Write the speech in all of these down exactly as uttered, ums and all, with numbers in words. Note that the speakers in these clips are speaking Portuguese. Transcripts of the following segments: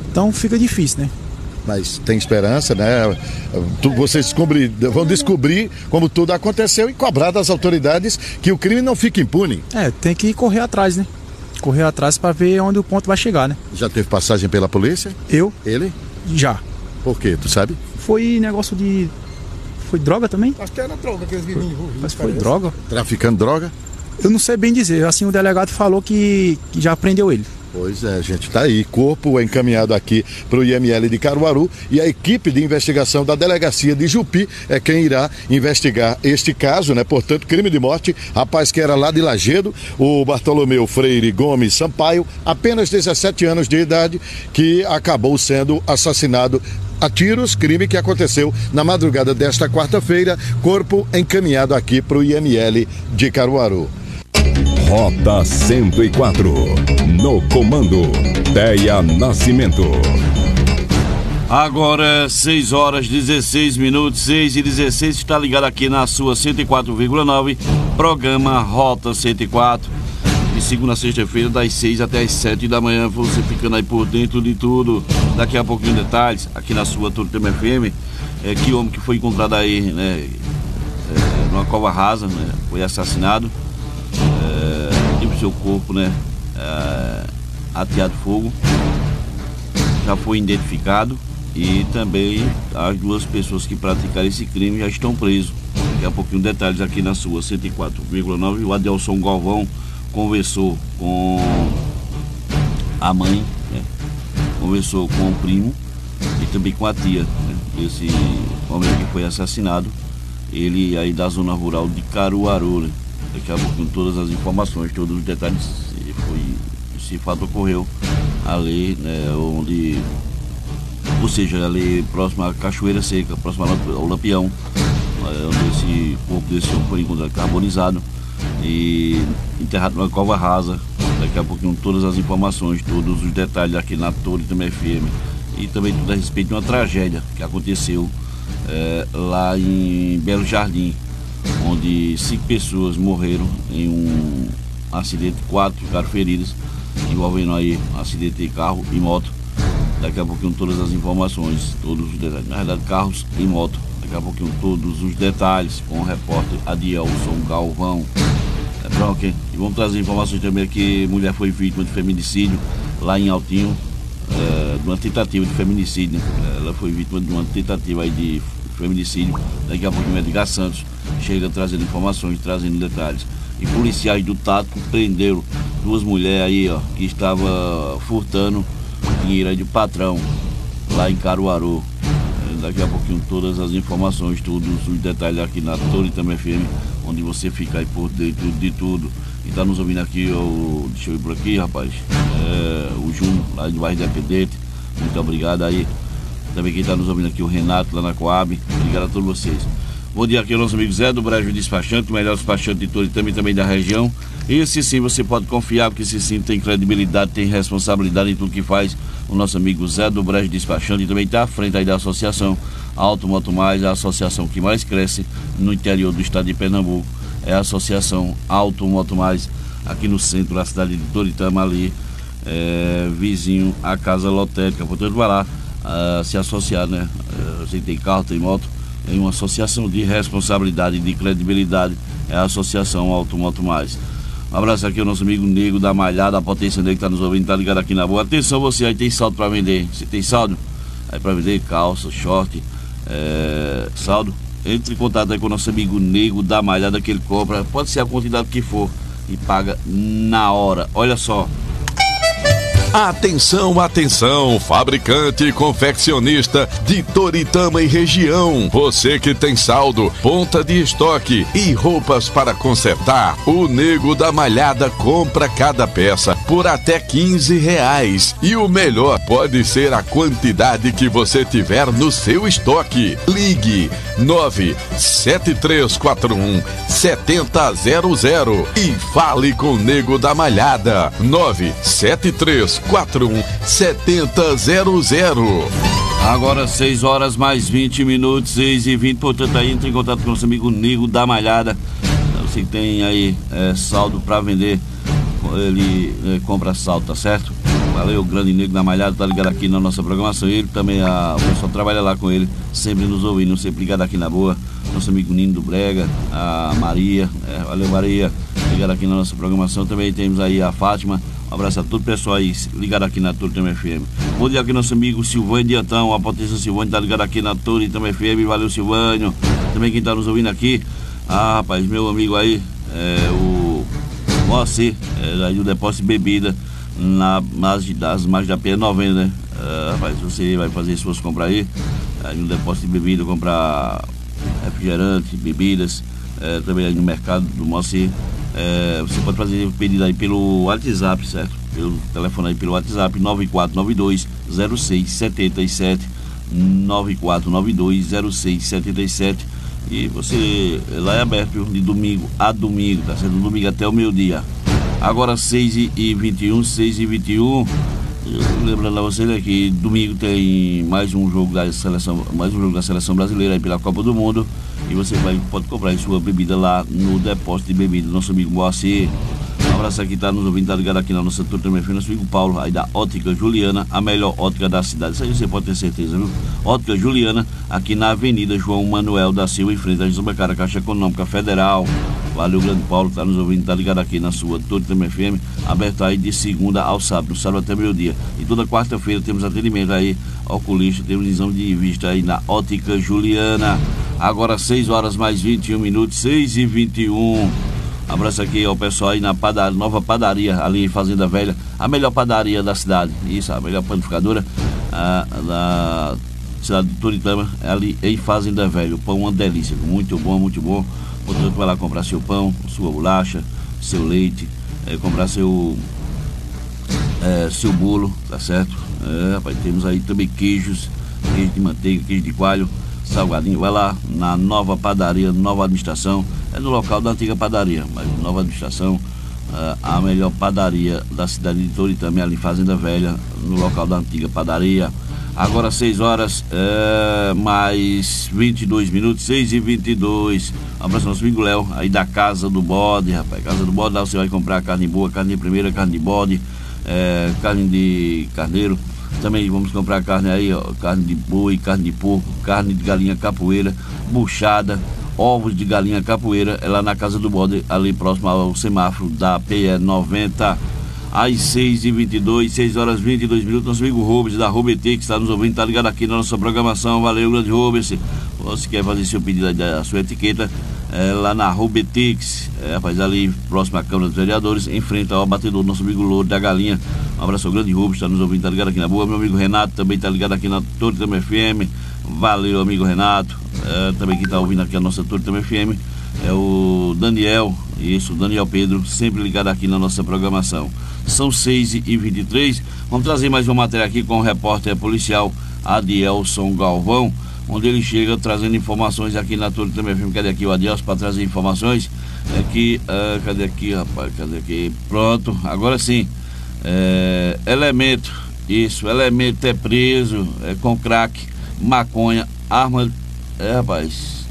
Então fica difícil, né? Mas tem esperança, né? Tu, vocês descobrir, vão descobrir como tudo aconteceu e cobrar das autoridades que o crime não fique impune. É, tem que correr atrás, né? Correr atrás para ver onde o ponto vai chegar, né? Já teve passagem pela polícia? Eu? Ele? Já. Por quê? Tu sabe? Foi negócio de... Foi droga também? Acho que era droga que eles viram envolvidos. Mas foi droga? Traficando droga? Eu não sei bem dizer, assim, o delegado falou que, que já prendeu ele. Pois é, gente, tá aí, corpo encaminhado aqui para o I M L de Caruaru e a equipe de investigação da delegacia de Jupi é quem irá investigar este caso, né? Portanto, crime de morte, rapaz que era lá de Lagedo, o Bartolomeu Freire Gomes Sampaio, apenas dezessete anos de idade, que acabou sendo assassinado a tiros, crime que aconteceu na madrugada desta quarta-feira, corpo encaminhado aqui para o I M L de Caruaru. Rota cento e quatro, no comando, Deia Nascimento. Agora, seis horas e dezesseis minutos, seis e dezesseis, está ligado aqui na sua cento e quatro vírgula nove, programa Rota cento e quatro. De segunda a sexta-feira, das seis até as sete da manhã, você ficando aí por dentro de tudo. Daqui a pouquinho detalhes, aqui na sua Toritama F M, é, que homem que foi encontrado aí, né, é, numa cova rasa, né, foi assassinado. Teve seu corpo, né, é, ateado fogo, já foi identificado e também as duas pessoas que praticaram esse crime já estão presos. Daqui a pouquinho detalhes aqui na sua cento e quatro vírgula nove. O Adelson Galvão conversou com a mãe, né, conversou com o primo e também com a tia, né, esse homem que foi assassinado, ele aí da zona rural de Caruaru, né. Daqui a pouco todas as informações, todos os detalhes, se, foi, se fato ocorreu ali, né, onde, ou seja, ali próximo à Cachoeira Seca, próximo ao Lampião, onde esse corpo desse homem foi encontrado carbonizado e enterrado numa cova rasa. Daqui a pouquinho todas as informações, todos os detalhes aqui na Toritama F M e também tudo a respeito de uma tragédia que aconteceu é, lá em Belo Jardim, onde cinco pessoas morreram em um acidente, quatro ficaram feridas, envolvendo aí um acidente de carro e moto. Daqui a pouquinho todas as informações, todos os detalhes, na verdade carros e moto. Daqui a pouquinho todos os detalhes com o repórter Adelson Galvão. É, pronto, e vamos trazer informações também que mulher foi vítima de feminicídio lá em Altinho, é, de uma tentativa de feminicídio, né? Ela foi vítima de uma tentativa aí de feminicídio. Daqui a pouquinho o Edgar Santos chega trazendo informações, trazendo detalhes. E policiais do Tático prenderam duas mulheres aí, ó, que estavam furtando dinheiro aí de patrão lá em Caruaru. Daqui a pouquinho todas as informações, todos os detalhes aqui na Toritama F M, onde você fica aí por dentro de tudo. E tá nos ouvindo aqui, ó, deixa eu ir por aqui, rapaz, é, o Júnior, lá de Bairro Independente, muito obrigado aí. Também quem tá nos ouvindo aqui, o Renato, lá na Coab, obrigado a todos vocês. Bom dia aqui, o nosso amigo Zé do Brejo Despachante, o melhor despachante de Toritama e também da região. Esse sim você pode confiar, porque esse sim tem credibilidade, tem responsabilidade em tudo que faz. O nosso amigo Zé do Brejo Despachante, e também está à frente aí da associação Auto Moto Mais, a associação que mais cresce no interior do estado de Pernambuco. É a associação Auto Moto Mais, aqui no centro da cidade de Toritama, ali, é, vizinho à Casa Lotérica. Portanto, vai lá uh, se associar, né? Uh, você tem carro, tem moto, tem uma associação de responsabilidade e de credibilidade, é a associação Auto Moto Mais. Um abraço aqui ao nosso amigo Nego da Malhada, a potência dele que está nos ouvindo, está ligado aqui na boa. Atenção você aí, tem saldo para vender. Você tem saldo? Aí para vender calça, short, é, saldo. Entre em contato aí com o nosso amigo Nego da Malhada, que ele compra, pode ser a quantidade que for, e paga na hora. Olha só. Atenção, atenção, fabricante e confeccionista de Toritama e região. Você que tem saldo, ponta de estoque e roupas para consertar, o Nego da Malhada compra cada peça por até quinze reais. E o melhor pode ser a quantidade que você tiver no seu estoque. Ligue nove sete três quatro um sete zero zero zero e fale com o Nego da Malhada. nove sete três quatro um sete zero zero. Agora seis horas mais vinte minutos, seis e vinte, portanto aí entre em contato com o nosso amigo Nego da Malhada. Você tem aí é, saldo para vender, ele é, compra saldo, tá certo? Valeu, o grande Nego da Malhada, tá ligado aqui na nossa programação. Ele também, a, o pessoal trabalha lá com ele, sempre nos ouvindo, sempre ligado aqui na boa. Nosso amigo Nino do Brega, a Maria, é, valeu Maria, ligado aqui na nossa programação. Também temos aí a Fátima. Um abraço a todo o pessoal aí ligado aqui na Toritama F M. Bom dia aqui nosso amigo Silvânio de Antão, a potência Silvânio tá ligado aqui na Toritama F M. Valeu, Silvânio. Também quem tá nos ouvindo aqui, ah, rapaz, meu amigo aí, é, o Moacir, é, aí do depósito de bebida na margem das margens da P noventa, né? É, rapaz, você vai fazer suas compras aí, aí no depósito de bebida, comprar refrigerante, bebidas, é, também aí no mercado do Moacir. É, você pode fazer o pedido aí pelo WhatsApp, certo? Pelo telefone aí pelo WhatsApp nove quatro nove dois zero seis sete sete nove quatro nove dois zero seis sete sete. E você, lá é aberto, viu? De domingo a domingo, tá certo? Domingo até o meio-dia. Agora seis e vinte e um, seis e vinte e um. Lembrando a você, né, que domingo tem mais um jogo da seleção, mais um jogo da seleção brasileira aí pela Copa do Mundo. E você vai, pode comprar sua bebida lá no depósito de bebida, nosso amigo Moacir. Um abraço aqui, tá nos ouvindo, tá ligado aqui na nossa Toritama F M, nosso amigo Paulo, aí da Ótica Juliana, a melhor ótica da cidade. Isso aí você pode ter certeza, viu? Ótica Juliana, aqui na Avenida João Manuel da Silva, em frente à Supercara, Caixa Econômica Federal. Valeu, grande Paulo, tá nos ouvindo, tá ligado aqui na sua Toritama F M, aberto aí de segunda ao sábado, no sábado até meio-dia. E toda quarta-feira temos atendimento aí, oculista, temos exame de vista aí na Ótica Juliana. Agora seis horas mais vinte e um minutos, seis e vinte e um. Abraço aqui ao pessoal aí na padaria, nova padaria ali em Fazenda Velha, a melhor padaria da cidade, isso, a melhor panificadora a, da cidade de Toritama, ali em Fazenda Velha. O pão é uma delícia, muito bom, muito bom. Portanto, vai lá comprar seu pão, sua bolacha, seu leite, é, comprar seu é, seu bolo, tá certo? É, rapaz, temos aí também queijos, queijo de manteiga, queijo de coalho, salgadinho. Vai lá na nova padaria, nova administração, é no local da antiga padaria, mas nova administração, uh, a melhor padaria da cidade de Toritama, ali em Fazenda Velha, no local da antiga padaria. Agora seis horas, uh, mais vinte e dois minutos, seis e vinte e dois. Um abraço ao nosso amigo Léo, aí da Casa do Bode, rapaz. Casa do Bode, lá você vai comprar carne boa, carne de primeira, carne de bode, uh, carne de carneiro. Também vamos comprar carne aí, ó, carne de boi, carne de porco, carne de galinha capoeira, buchada, ovos de galinha capoeira, é lá na Casa do Bode, ali próximo ao semáforo da P E noventa, às seis e vinte e dois, seis horas e vinte e dois minutos. Nosso amigo Rubens da Rubete, que está nos ouvindo, está ligado aqui na nossa programação. Valeu, grande Rubens. Você quer fazer seu pedido da sua etiqueta, é, lá na Rubetix, é, rapaz, ali próximo à Câmara dos Vereadores, em frente ao abatedor do nosso amigo Louro da Galinha. Um abraço ao grande Rubens, está nos ouvindo, está ligado aqui na boa. Meu amigo Renato também está ligado aqui na Toritama F M. Valeu, amigo Renato. É, também quem está ouvindo aqui a nossa Toritama F M é o Daniel, isso, Daniel Pedro, sempre ligado aqui na nossa programação. São seis e vinte e três. Vamos trazer mais uma matéria aqui com o repórter policial Adielson Galvão, onde ele chega trazendo informações aqui na Toritama F M. Cadê aqui o Adielson para trazer informações? É que, uh, cadê aqui, rapaz? Cadê aqui? Pronto, agora sim. É, elemento, isso, elemento é preso é, com crack, maconha, arma, é, rapaz,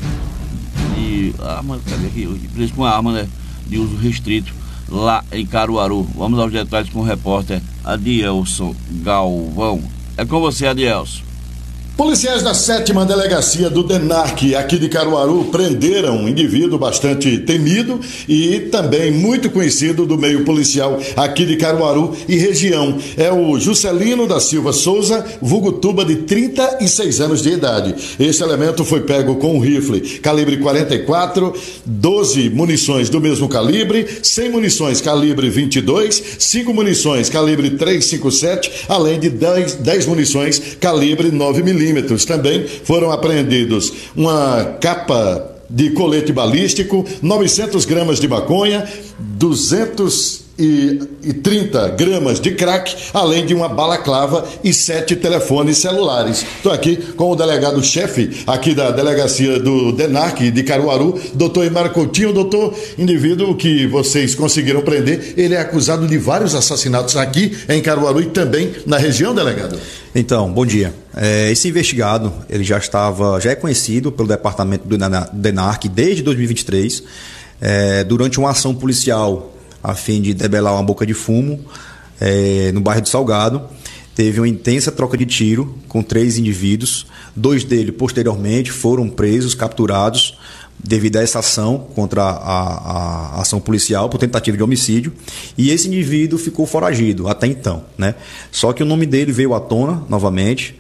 de arma, cadê aqui? Preso com arma, né? De uso restrito lá em Caruaru. Vamos aos detalhes com o repórter Adielson Galvão. É com você, Adielson. Policiais da sétima Delegacia do DENARC aqui de Caruaru prenderam um indivíduo bastante temido e também muito conhecido do meio policial aqui de Caruaru e região. É o Juscelino da Silva Souza, vulgo Tuba, de trinta e seis anos de idade. Este elemento foi pego com um rifle calibre quarenta e quatro, doze munições do mesmo calibre, cem munições calibre vinte e dois, cinco munições calibre trezentos e cinquenta e sete, além de dez, dez munições calibre nove milímetros. Também foram apreendidos uma capa de colete balístico, novecentas gramas de maconha, duzentos e trinta gramas de crack, além de uma balaclava e sete telefones celulares. Estou aqui com o delegado-chefe aqui da delegacia do DENARC de Caruaru, doutor Emar Coutinho. Doutor, indivíduo que vocês conseguiram prender, ele é acusado de vários assassinatos aqui em Caruaru e também na região, delegado? Então, bom dia. É, esse investigado, ele já estava, já é conhecido pelo departamento do DENARC desde dois mil e vinte e três, é, durante uma ação policial a fim de debelar uma boca de fumo. é, no bairro do Salgado. Teve uma intensa troca de tiro com três indivíduos. Dois deles, posteriormente, foram presos, capturados, devido a essa ação contra a, a, a ação policial por tentativa de homicídio, e esse indivíduo ficou foragido até então, né? Só que o nome dele veio à tona novamente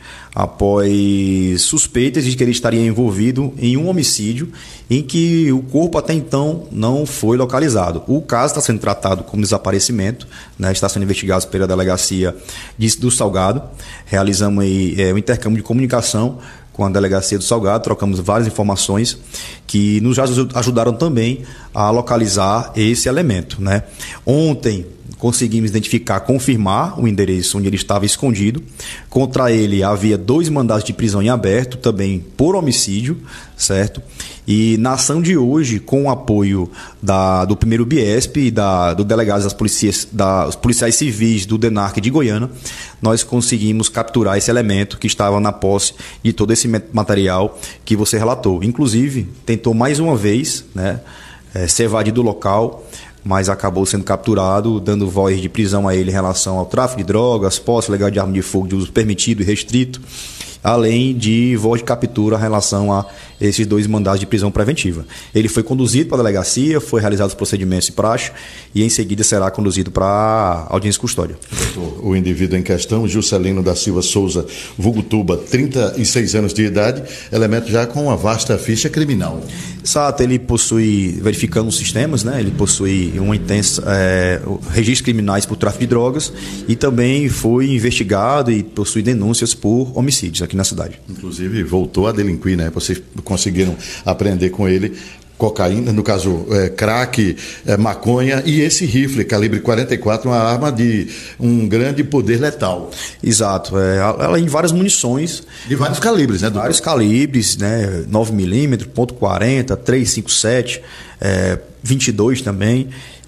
após suspeitas de que ele estaria envolvido em um homicídio em que o corpo até então não foi localizado. O caso está sendo tratado como desaparecimento, né? Está sendo investigado pela delegacia de, do Salgado. Realizamos aí, é, um intercâmbio de comunicação com a delegacia do Salgado, trocamos várias informações que nos ajudaram também a localizar esse elemento, né? Ontem conseguimos identificar, confirmar o endereço onde ele estava escondido. Contra ele havia dois mandados de prisão em aberto, também por homicídio, certo? E na ação de hoje, com o apoio da, do primeiro Biesp e da, do delegado das policias, da, dos policiais civis do DENARC de Goiânia, nós conseguimos capturar esse elemento que estava na posse de todo esse material que você relatou. Inclusive, tentou mais uma vez, né, é, se evadir do local, mas acabou sendo capturado, dando voz de prisão a ele em relação ao tráfico de drogas, posse legal de arma de fogo de uso permitido e restrito, além de voz de captura em relação a esses dois mandados de prisão preventiva. Ele foi conduzido para a delegacia, foi realizado os procedimentos de praxe e em seguida será conduzido para a audiência de custódia. O indivíduo em questão, Juscelino da Silva Souza, vulgo Tuba, trinta e seis anos de idade, elemento já com uma vasta ficha criminal. Exato, ele possui, verificando os sistemas, né, ele possui um intenso é, registros criminais por tráfico de drogas e também foi investigado e possui denúncias por homicídios aqui na cidade. Inclusive voltou a delinquir, né? Vocês conseguiram apreender com ele cocaína, no caso é, crack, é, maconha e esse rifle calibre quarenta e quatro, uma arma de um grande poder letal. Exato, é, ela em várias munições. De vários calibres, né? Doutor? Vários calibres, né? nove milímetros, ponto quarenta, trezentos e cinquenta e sete, é, vinte e dois também.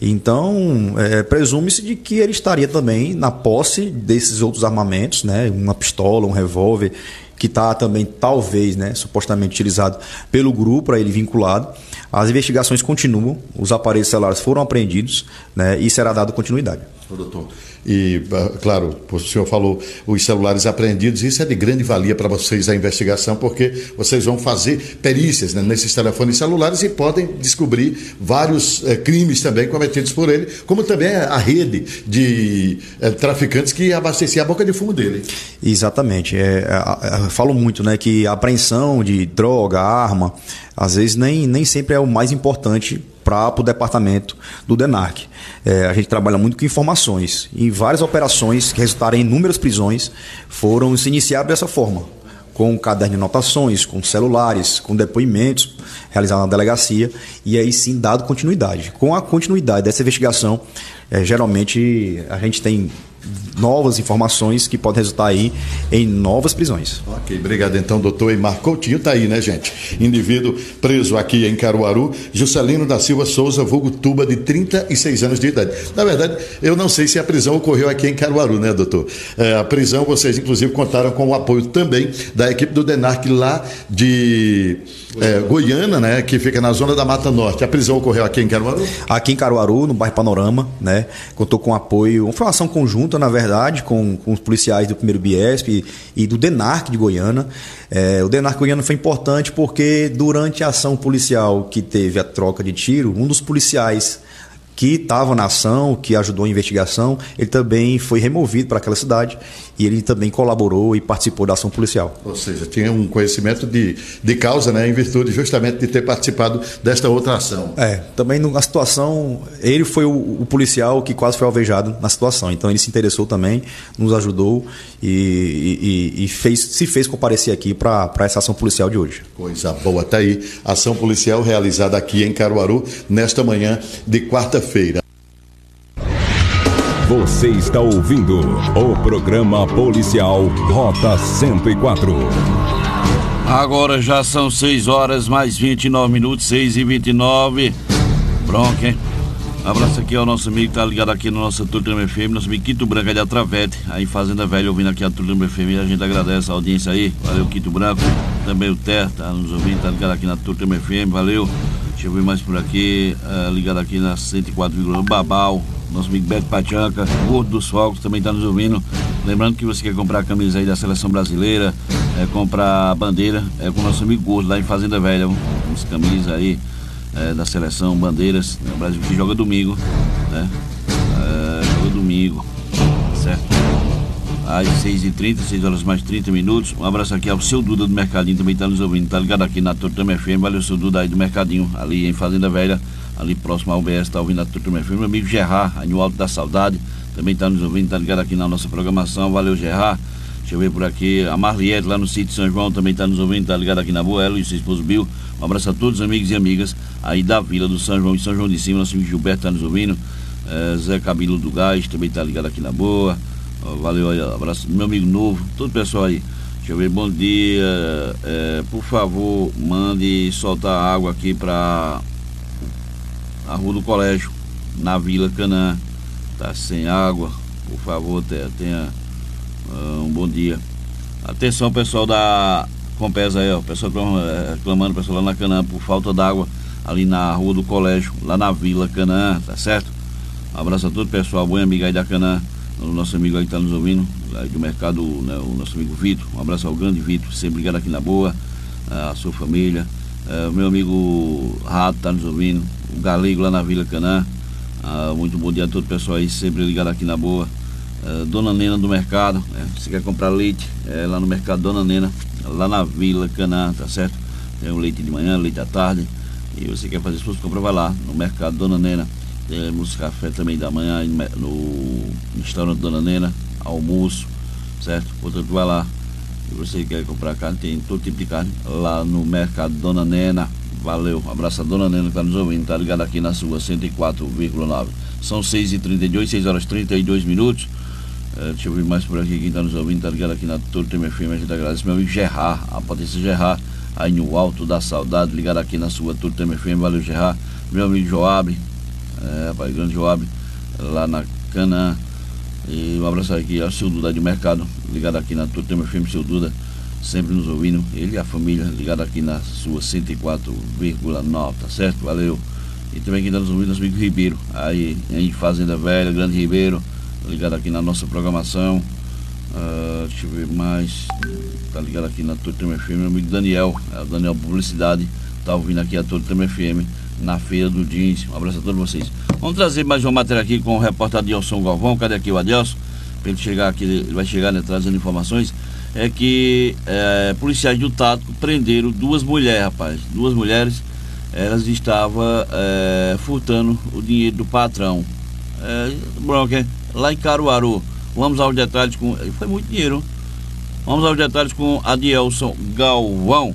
Então, é, presume-se de que ele estaria também na posse desses outros armamentos, né? Uma pistola, um revólver, que está também, talvez, né, supostamente utilizado pelo grupo para ele vinculado. As investigações continuam, os aparelhos celulares foram apreendidos, né, e será dado continuidade. Ô, doutor, e, claro, o senhor falou os celulares apreendidos, isso é de grande valia para vocês a investigação, porque vocês vão fazer perícias, né, nesses telefones celulares e podem descobrir vários eh, crimes também cometidos por ele, como também a rede de eh, traficantes que abastecia a boca de fumo dele. Exatamente. É, é, é, falo muito, né, que a apreensão de droga, arma, às vezes nem, nem sempre é o mais importante para o departamento do DENARC. É, a gente trabalha muito com informações e várias operações que resultaram em inúmeras prisões foram se iniciadas dessa forma, com caderno de anotações, com celulares, com depoimentos realizados na delegacia e aí sim dado continuidade. Com a continuidade dessa investigação, é, geralmente a gente tem novas informações que podem resultar aí em novas prisões. Ok, obrigado então, doutor Eimar Coutinho, tá aí, né, gente? Indivíduo preso aqui em Caruaru, Juscelino da Silva Souza, vulgo Tuba, de trinta e seis anos de idade. Na verdade, eu não sei se a prisão ocorreu aqui em Caruaru, né, doutor? É, a prisão, vocês inclusive contaram com o apoio também da equipe do DENARC lá de é, Goiânia, né, que fica na zona da Mata Norte. A prisão ocorreu aqui em Caruaru? Aqui em Caruaru, no bairro Panorama, né, contou com apoio, foi uma ação conjunta, na verdade, com, com os policiais do primeiro Biesp e, e do DENARC de Goiânia. É, o DENARC Goiânia foi importante porque durante a ação policial que teve a troca de tiro, um dos policiais que estava na ação, que ajudou a investigação, ele também foi removido para aquela cidade e ele também colaborou e participou da ação policial. Ou seja, tinha um conhecimento de, de causa, né, em virtude justamente de ter participado desta outra ação. É, também na situação, ele foi o, o policial que quase foi alvejado na situação, então ele se interessou também, nos ajudou e, e, e fez, se fez comparecer aqui para essa ação policial de hoje. Coisa boa, tá aí, ação policial realizada aqui em Caruaru, nesta manhã de quarta-feira. Você está ouvindo o programa policial Rota cento e quatro. Agora já são seis horas mais vinte e nove minutos, seis e vinte e nove. Bronca, hein? Um abraço aqui ao nosso amigo que tá ligado aqui no nosso Tucano F M, nosso amigo Quito Branco é de Atravete, aí Fazenda Velha, ouvindo aqui a Tucano F M. A gente agradece a audiência aí. Valeu, Quito Branco. Também o Ter tá nos ouvindo, tá ligado aqui na Tucano F M. Valeu. Deixa eu ver mais por aqui, uh, ligado aqui na cento e quatro vírgula um, Babal, nosso amigo Beto Pacheca, Gordo dos Fogos, também está nos ouvindo. Lembrando que você quer comprar a camisa aí da Seleção Brasileira, é, comprar a bandeira, é com o nosso amigo Gordo, lá em Fazenda Velha, uns camisas aí é, da Seleção, bandeiras, né? O Brasil que joga domingo, né? É, joga domingo, certo? Às seis e trinta, seis horas mais trinta minutos. Um abraço aqui ao seu Duda do Mercadinho, também está nos ouvindo, tá ligado aqui na Tortama F M. Valeu, seu Duda aí do Mercadinho, ali em Fazenda Velha, ali próximo ao U B S, tá ouvindo a Tortama F M. Meu amigo Gerard, aí no Alto da Saudade, também está nos ouvindo, tá ligado aqui na nossa programação. Valeu, Gerard. Deixa eu ver por aqui, a Marliette lá no sítio São João também está nos ouvindo, tá ligado aqui na Boa, ela e seu esposo Bill. Um abraço a todos os amigos e amigas aí da Vila do São João e São João de Cima. Nosso amigo Gilberto está nos ouvindo, é, Zé Cabilo do Gás também está ligado aqui na Boa. Valeu aí, abraço meu amigo Novo, todo o pessoal aí. Deixa eu ver, bom dia, é, por favor, mande soltar água aqui para a rua do colégio, na Vila Canaã, tá sem água, por favor, tenha, tenha uh, um bom dia. Atenção, pessoal da Compesa aí, ó, pessoal reclamando, pessoal lá na Canaã, por falta d'água ali na rua do colégio, lá na Vila Canaã, tá certo? Um abraço a todo o pessoal, bom amigo aí da Canaã. O nosso amigo aí que está nos ouvindo, aí do mercado, né, o nosso amigo Vitor. Um abraço ao grande Vitor, sempre ligado aqui na Boa, a sua família. É, o meu amigo Rato está nos ouvindo, o Galego lá na Vila Canaã. Ah, muito bom dia a todo o pessoal aí, sempre ligado aqui na Boa. É, Dona Nena do mercado, é, você quer comprar leite, é, lá no mercado Dona Nena, lá na Vila Canaã, tá certo? Tem o leite de manhã, leite à tarde, e você quer fazer suas compras, vai lá no mercado Dona Nena. Temos café também da manhã no restaurante Dona Nena, almoço, certo? Portanto, vai lá. Se você quer comprar carne, tem todo tipo de carne lá no mercado Dona Nena. Valeu, abraço a Dona Nena que está nos ouvindo, tá ligado aqui na sua cento e quatro vírgula nove. São seis e trinta e dois, seis horas e trinta e dois minutos. É, deixa eu ver mais por aqui quem está nos ouvindo, tá ligado aqui na Tortama F M. A gente agradece meu amigo Gerard, a Patrícia Gerard, aí no Alto da Saudade, ligado aqui na sua Tortama F M. Valeu, Gerard. Meu amigo Joab. É, rapaz, grande Joab, lá na Canaã. E um abraço aqui ao seu Duda de mercado, ligado aqui na Tortama F M, seu Duda, sempre nos ouvindo. Ele e a família, ligado aqui na sua cento e quatro vírgula nove, tá certo? Valeu. E também quem está nos ouvindo, nosso amigo Ribeiro, aí em Fazenda Velha, grande Ribeiro, ligado aqui na nossa programação. Uh, deixa eu ver mais, tá ligado aqui na Tortama F M, meu amigo Daniel, é o Daniel Publicidade, tá ouvindo aqui a Tortama F M. Na Feira do Jeans. Um abraço a todos vocês. Vamos trazer mais uma matéria aqui com o repórter Adilson Galvão. Cadê aqui o Adilson? Para ele chegar aqui, ele vai chegar, né, trazendo informações. É que é, policiais do Tático prenderam duas mulheres, rapaz. Duas mulheres, elas estavam é, furtando o dinheiro do patrão. É, bronca, lá em Caruaru. Vamos aos detalhes com. Foi muito dinheiro. Vamos aos detalhes com Adilson Galvão.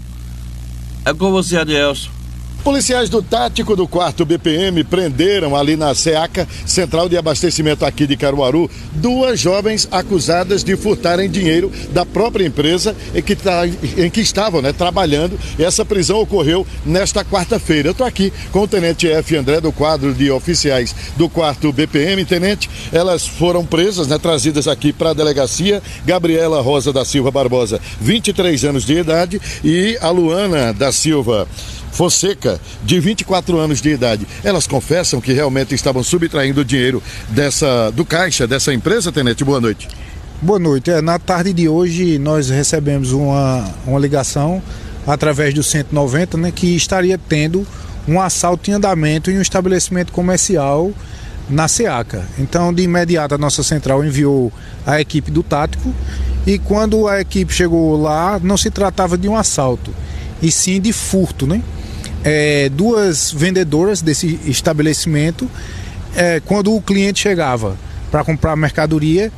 É com você, Adilson. Policiais do Tático do quarto B P M prenderam ali na SEACA, Central de Abastecimento aqui de Caruaru, duas jovens acusadas de furtarem dinheiro da própria empresa em que, tá, em que estavam, né, trabalhando. E essa prisão ocorreu nesta quarta-feira. Eu estou aqui com o Tenente F. André, do quadro de oficiais do quarto B P M. Tenente, elas foram presas, né, trazidas aqui para a delegacia. Gabriela Rosa da Silva Barbosa, vinte e três anos de idade, e a Luana da Silva Fonseca, de vinte e quatro anos de idade. Elas confessam que realmente estavam subtraindo o dinheiro dessa, do caixa dessa empresa, Tenente. Boa noite. Boa noite. É, na tarde de hoje nós recebemos uma, uma ligação através do cento e noventa, né, que estaria tendo um assalto em andamento em um estabelecimento comercial na SEACA. Então, de imediato, a nossa central enviou a equipe do Tático, e quando a equipe chegou lá, não se tratava de um assalto, e sim de furto, né? É, duas vendedoras desse estabelecimento, é, quando o cliente chegava para comprar mercadoria,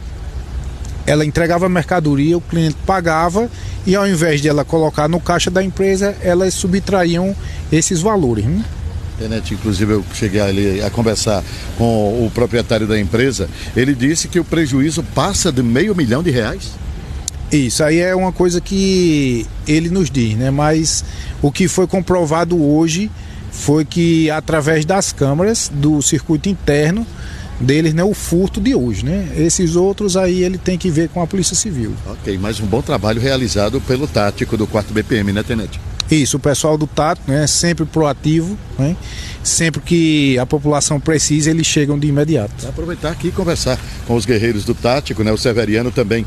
ela entregava a mercadoria, o cliente pagava, e ao invés de ela colocar no caixa da empresa, elas subtraíam esses valores, né? Tenente, inclusive eu cheguei ali a conversar com o proprietário da empresa, ele disse que o prejuízo passa de meio milhão de reais. Isso aí é uma coisa que ele nos diz, né? Mas o que foi comprovado hoje foi que, através das câmeras do circuito interno deles, né, o furto de hoje, né? Esses outros aí ele tem que ver com a Polícia Civil. Ok, mais um bom trabalho realizado pelo Tático do quarto B P M, né, Tenente? Isso, o pessoal do Tato, né, sempre proativo, né, sempre que a população precisa, eles chegam de imediato. Vou aproveitar aqui e conversar com os guerreiros do Tático, né, o Severiano também,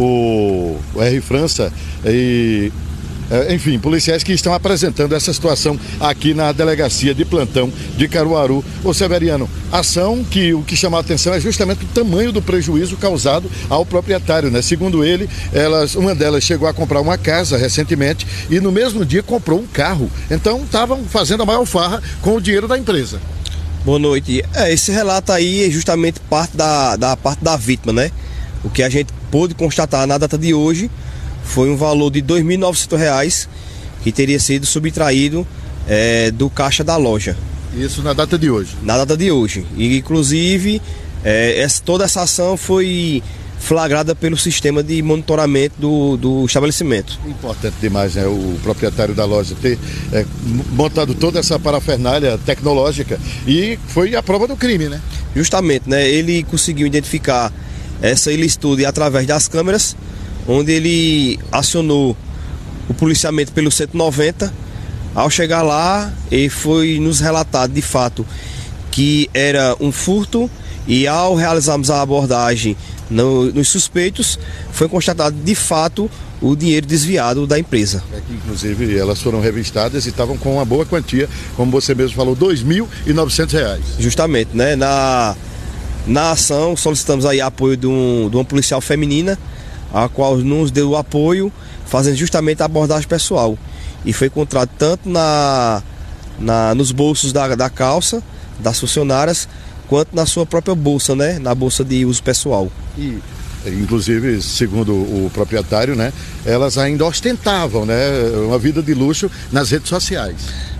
o, o R. França e... enfim, policiais que estão apresentando essa situação aqui na delegacia de plantão de Caruaru. Ô Severiano, ação que o que chamou a atenção é justamente o tamanho do prejuízo causado ao proprietário, né? Segundo ele, elas, uma delas chegou a comprar uma casa recentemente e no mesmo dia comprou um carro. Então estavam fazendo a maior farra com o dinheiro da empresa. Boa noite. É, esse relato aí é justamente parte da, da parte da vítima, né? O que a gente pôde constatar na data de hoje foi um valor de dois mil e novecentos reais que teria sido subtraído é, do caixa da loja. Isso na data de hoje? Na data de hoje. E, inclusive, é, essa, toda essa ação foi flagrada pelo sistema de monitoramento do, do estabelecimento. Importante demais, né? O proprietário da loja ter é, montado toda essa parafernália tecnológica e foi a prova do crime, né? Justamente, né? Ele conseguiu identificar essa ilicitude através das câmeras, onde ele acionou o policiamento pelo cento e noventa. Ao chegar lá, ele foi nos relatado de fato que era um furto e ao realizarmos a abordagem no, nos suspeitos, foi constatado de fato o dinheiro desviado da empresa. É que, inclusive, elas foram revistadas e estavam com uma boa quantia, como você mesmo falou, dois mil e novecentos reais. Justamente, né? Na, na ação solicitamos aí apoio de, um, de uma policial feminina, a qual nos deu o apoio, fazendo justamente a abordagem pessoal. E foi encontrado tanto na, na, nos bolsos da, da calça das funcionárias, quanto na sua própria bolsa, né? Na bolsa de uso pessoal. E, inclusive, segundo o proprietário, né? Elas ainda ostentavam, né? Uma vida de luxo nas redes sociais.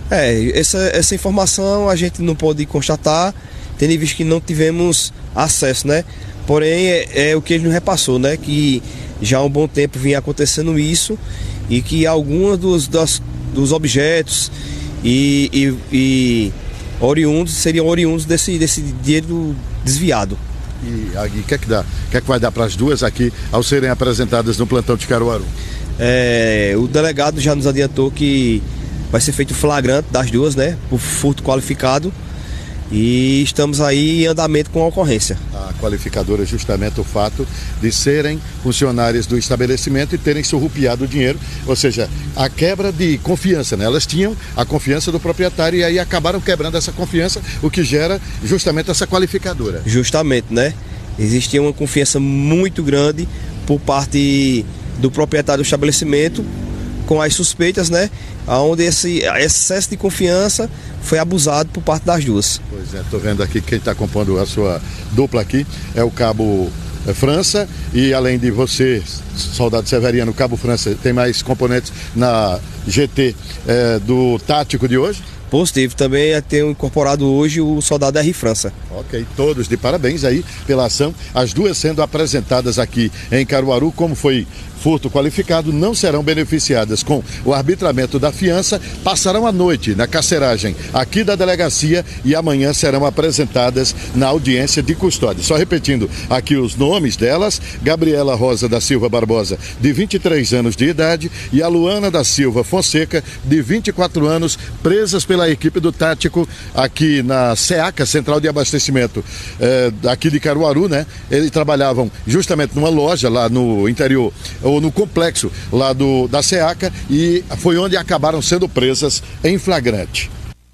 É, essa, essa informação a gente não pode constatar, tendo em vista que não tivemos acesso, né? Porém, é, é o que ele nos repassou, né? Que já há um bom tempo vinha acontecendo isso e que alguns dos, dos, dos objetos e, e, e oriundos seriam oriundos desse, desse dinheiro desviado. E aí, o que é que dá? O que é que vai dar para as duas aqui ao serem apresentadas no plantão de Caruaru? É, o delegado já nos adiantou que vai ser feito flagrante das duas, né? Por furto qualificado. E estamos aí em andamento com a ocorrência. A qualificadora é justamente o fato de serem funcionárias do estabelecimento e terem surrupiado o dinheiro, ou seja, a quebra de confiança, né? Elas tinham a confiança do proprietário e aí acabaram quebrando essa confiança, o que gera justamente essa qualificadora. Justamente, né? Existia uma confiança muito grande por parte do proprietário do estabelecimento com as suspeitas, né? Onde esse excesso de confiança foi abusado por parte das duas. Pois é, estou vendo aqui quem está compondo a sua dupla aqui é o Cabo França e além de você, soldado Severiano, Cabo França, tem mais componentes na G T é, do Tático de hoje? Positivo, também é ter incorporado hoje o soldado R. França. Ok, todos de parabéns aí pela ação, as duas sendo apresentadas aqui em Caruaru, como foi furto qualificado, não serão beneficiadas com o arbitramento da fiança, passarão a noite na carceragem aqui da delegacia e amanhã serão apresentadas na audiência de custódia. Só repetindo aqui os nomes delas: Gabriela Rosa da Silva Barbosa, de vinte e três anos de idade, e a Luana da Silva Fonseca, de vinte e quatro anos, presas pela equipe do Tático aqui na SEACA, Central de Abastecimento eh, aqui de Caruaru, né? Eles trabalhavam justamente numa loja lá no interior, ou no complexo lá do, da SEACA, e foi onde acabaram sendo presas em flagrante.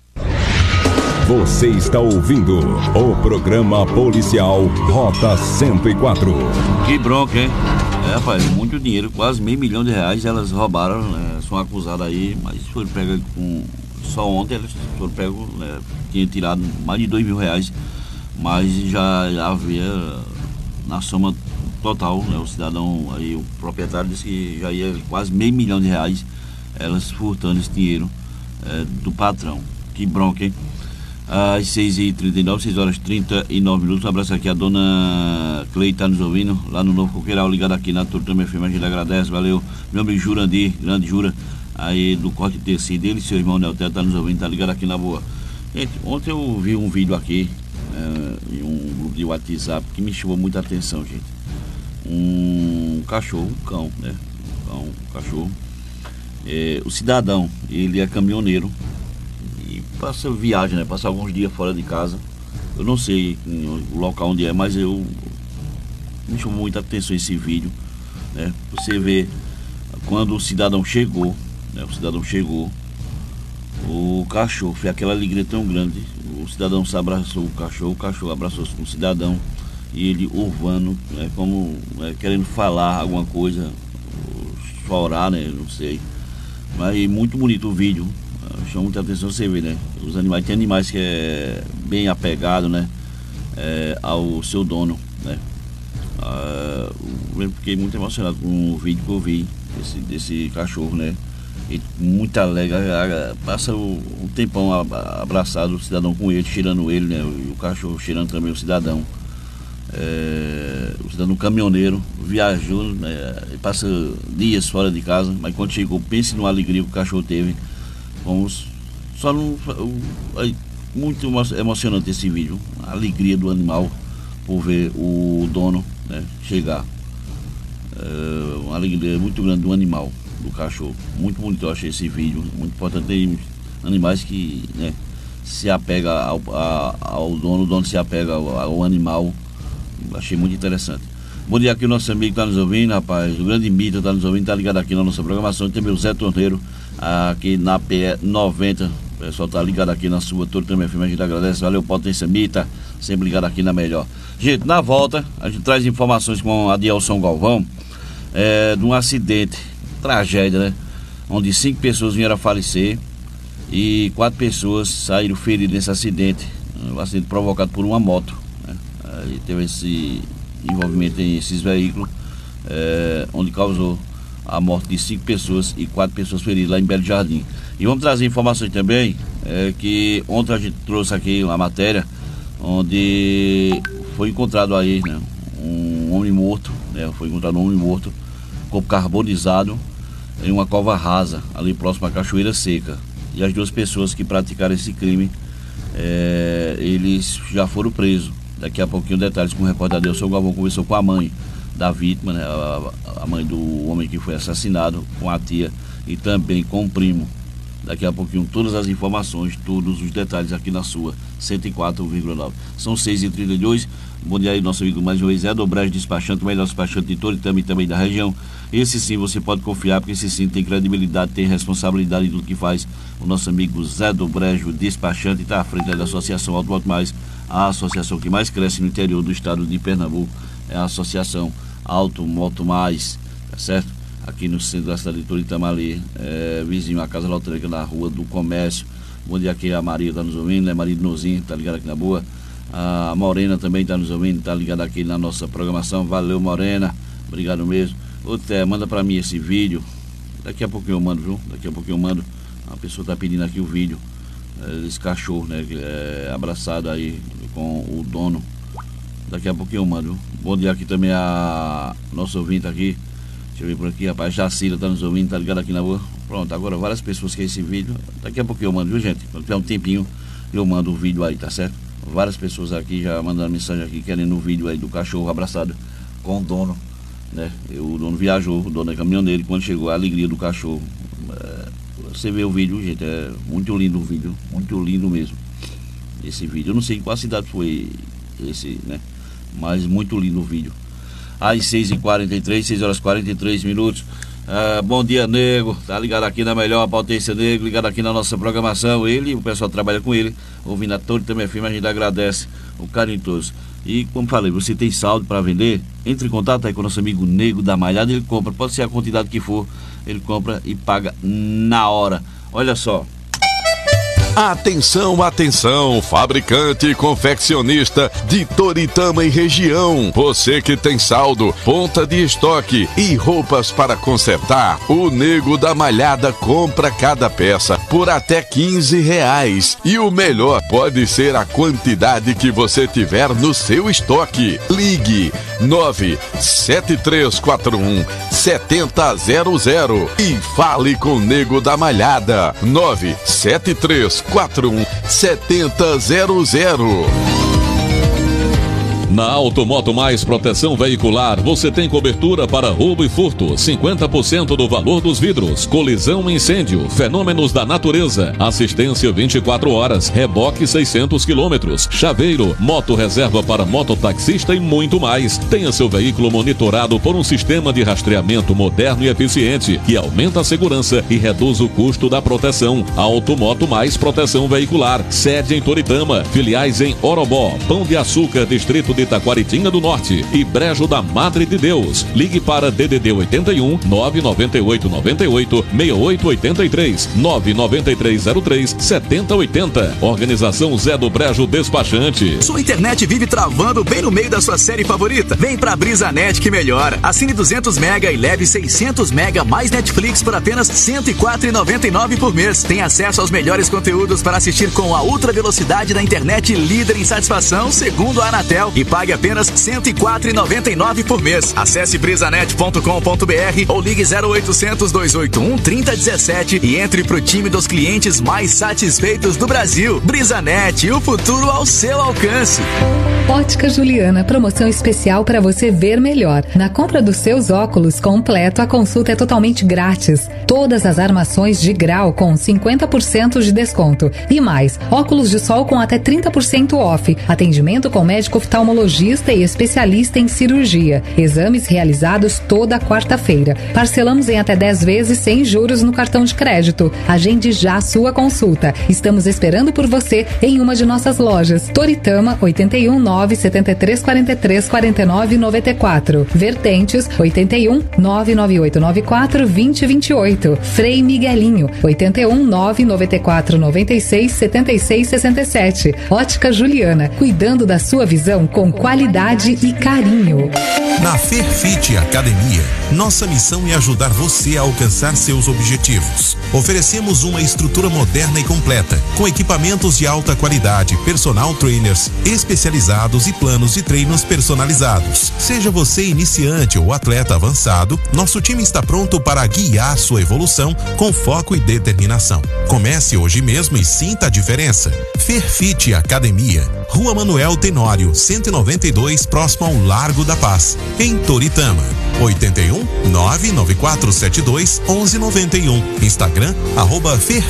Você está ouvindo o programa policial Rota cento e quatro. Que bronca, hein? É, rapaz, muito dinheiro, quase meio milhão de reais elas roubaram, né? São acusadas aí, mas foram pegas com... Só ontem elas foram pegas, né? Tinham tirado mais de dois mil reais, mas já, já havia na soma total, né? O cidadão aí, o proprietário disse que já ia quase meio milhão de reais elas furtando esse dinheiro é, do patrão. Que bronca, hein? Às seis e trinta e nove, seis horas e trinta e nove minutos. Um abraço aqui, a dona Cleide está nos ouvindo lá no Novo Coqueiral, ligado aqui na Turtama F M. A gente agradece, valeu. Meu amigo Jurandir, grande Jura, aí do corte de tecido, ele e seu irmão Neltel está nos ouvindo, está ligado aqui na boa. Gente, ontem eu vi um vídeo aqui é, em um grupo de WhatsApp que me chamou muita atenção, gente. Um cachorro, um cão, né? Um cão, um cachorro. É, o cidadão, ele é caminhoneiro e passa viagem, né? Passa alguns dias fora de casa. Eu não sei o local onde é, mas eu me chamou muita atenção esse vídeo, né? Você vê quando o cidadão chegou, né? O cidadão chegou, o cachorro, foi aquela alegria tão grande. O cidadão se abraçou o cachorro, o cachorro abraçou-se com o cidadão e ele urvando, né? Como né? querendo falar alguma coisa, chorar, né? Não sei. Mas muito bonito o vídeo, chama muita atenção você ver, né? Os animais, tem animais que é bem apegado, né? É, ao seu dono, né? Ah, eu fiquei muito emocionado com o vídeo que eu vi desse, desse cachorro, né? E muito alegre, passa o, um tempão abraçado o cidadão com ele, cheirando ele, né? E o cachorro cheirando também o cidadão. É, o cidadão caminhoneiro viajou, né, passa dias fora de casa, mas quando chegou, pense numa alegria que o cachorro teve. Vamos, só não, é muito emocionante esse vídeo, a alegria do animal por ver o dono, né, chegar. É uma alegria muito grande do animal, do cachorro. Muito bonito, eu achei esse vídeo, muito importante. Tem animais que, né, se apega ao, a, ao dono, o dono se apega ao, ao animal. Achei muito interessante. Bom dia aqui o nosso amigo que está nos ouvindo, rapaz. O grande Mito está nos ouvindo, está ligado aqui na nossa programação. E também o Zé Torneiro aqui na P E noventa. O pessoal está ligado aqui na sua Torre também. A gente agradece. Valeu, Potência Mita. Sempre ligado aqui na melhor. Gente, na volta, a gente traz informações com a Adielson Galvão é, de um acidente, tragédia, né? Onde cinco pessoas vieram a falecer e quatro pessoas saíram feridas nesse acidente. Um acidente provocado por uma moto. E teve esse envolvimento em esses veículos, é, onde causou a morte de cinco pessoas e quatro pessoas feridas lá em Belo Jardim. E vamos trazer informações também, é, que ontem a gente trouxe aqui uma matéria onde foi encontrado aí, né, um homem morto, né, foi encontrado um homem morto, corpo carbonizado em uma cova rasa, ali próximo à Cachoeira Seca. E as duas pessoas que praticaram esse crime, é, eles já foram presos. Daqui a pouquinho detalhes com o repórter Adelson Galvão conversou com a mãe da vítima, né, a, a mãe do homem que foi assassinado, com a tia e também com o primo. Daqui a pouquinho todas as informações, todos os detalhes aqui na sua cento e quatro vírgula nove. São seis e trinta e dois. Bom dia aí, nosso amigo mais uma vez, Zé do Brejo Despachante, o melhor despachante de Toritama e também da região. Esse sim você pode confiar, porque esse sim tem credibilidade, tem responsabilidade em tudo que faz. O nosso amigo Zé do Brejo Despachante está à frente da Associação Auto Moto Mais, a associação que mais cresce no interior do estado de Pernambuco. É a Associação Auto Moto Mais, tá certo? Aqui no centro da cidade de Toritama, ali, é, vizinho à Casa Lotérica, na Rua do Comércio. Bom dia aqui, a Maria está nos ouvindo, né? Maria Nozinho está ligada aqui na boa. A Morena também está nos ouvindo, está ligada aqui na nossa programação. Valeu, Morena, obrigado mesmo. Outra, manda para mim esse vídeo. Daqui a pouquinho eu mando, viu? Daqui a pouquinho eu mando. A pessoa está pedindo aqui o vídeo, é, desse cachorro, né? É, abraçado aí com o dono. Daqui a pouquinho eu mando, viu? Bom dia aqui também a nosso ouvinte aqui. Deixa eu ver por aqui, rapaz. Jacira tá nos ouvindo, tá ligado aqui na rua. Pronto, agora várias pessoas querem esse vídeo. Daqui a pouquinho eu mando, viu, gente? Quando tiver um tempinho, eu mando o vídeo aí, tá certo? Várias pessoas aqui já mandando mensagem aqui, querendo o vídeo aí do cachorro abraçado com o dono, né? E o dono viajou, o dono é caminhoneiro, e quando chegou a alegria do cachorro. É, você vê o vídeo, gente, é muito lindo o vídeo, muito lindo mesmo. Esse vídeo, eu não sei em qual cidade foi esse, né? Mas muito lindo o vídeo. Às seis e quarenta e três, seis horas e quarenta e três minutos. Ah, bom dia, nego. Tá ligado aqui na melhor Potência Negro, ligado aqui na nossa programação. Ele, o pessoal trabalha com ele, ouvindo a Torre também firme, a gente agradece o carinho de todos. E como falei, você tem saldo para vender? Entre em contato aí com o nosso amigo Nego da Malhada. Ele compra, pode ser a quantidade que for, ele compra e paga na hora. Olha só. Atenção, atenção, fabricante e confeccionista de Toritama e região. Você que tem saldo, ponta de estoque e roupas para consertar, o Nego da Malhada compra cada peça por até quinze reais. E o melhor pode ser a quantidade que você tiver no seu estoque. Ligue nove sete três quatro um sete zero zero zero e fale com o Nego da Malhada. nove sete três quatro um sete zero zero. Na Automoto Mais Proteção Veicular, você tem cobertura para roubo e furto, cinquenta por cento do valor dos vidros, colisão e incêndio, fenômenos da natureza, assistência vinte e quatro horas, reboque seiscentos quilômetros, chaveiro, moto reserva para mototaxista e muito mais. Tenha seu veículo monitorado por um sistema de rastreamento moderno e eficiente, que aumenta a segurança e reduz o custo da proteção. Automoto Mais Proteção Veicular, sede em Toritama, filiais em Orobó, Pão de Açúcar, Distrito de Taquaritinga do Norte e Brejo da Madre de Deus. Ligue para D D D oitenta e um, nove nove oito nove oito, seis oito oito três, nove nove três zero três, sete zero oito zero. Organização Zé do Brejo Despachante. Sua internet vive travando bem no meio da sua série favorita? Vem pra BrisaNet que melhora. Assine duzentos mega e leve seiscentos mega mais Netflix por apenas cento e quatro reais e noventa e nove centavos por mês. Tem acesso aos melhores conteúdos para assistir com a ultra velocidade da internet líder em satisfação, segundo a Anatel, e pague apenas cento e quatro reais e noventa e nove centavos por mês. Acesse brisanet ponto com ponto br ou ligue zero oitocentos, dois oito um, trinta dezessete e entre pro time dos clientes mais satisfeitos do Brasil. BrisaNet, o futuro ao seu alcance. Ótica Juliana, promoção especial para você ver melhor. Na compra dos seus óculos completo, a consulta é totalmente grátis. Todas as armações de grau com cinquenta por cento de desconto. E mais, óculos de sol com até trinta por cento off. Atendimento com médico oftalmologista e especialista em cirurgia. Exames realizados toda quarta-feira. Parcelamos em até dez vezes sem juros no cartão de crédito. Agende já a sua consulta. Estamos esperando por você em uma de nossas lojas. Toritama, oitenta e um, nove sete três quatro três quatro nove nove quatro. Vertentes, oitenta e um, nove nove oito nove quatro, dois zero dois oito. Frei Miguelinho, oitenta e um, nove nove quatro nove seis, sete seis seis sete. Ótica Juliana, cuidando da sua visão com qualidade e carinho. Na Fairfit Academia, nossa missão é ajudar você a alcançar seus objetivos. Oferecemos uma estrutura moderna e completa, com equipamentos de alta qualidade, personal trainers especializados e planos de treinos personalizados. Seja você iniciante ou atleta avançado, nosso time está pronto para guiar sua evolução com foco e determinação. Comece hoje mesmo e sinta a diferença. Fairfit Academia, Rua Manuel Tenório, cento e noventa e dois, próximo ao Largo da Paz, em Toritama. oitenta e um, nove nove quatro sete dois, onze noventa e um. Instagram, arroba Fairfit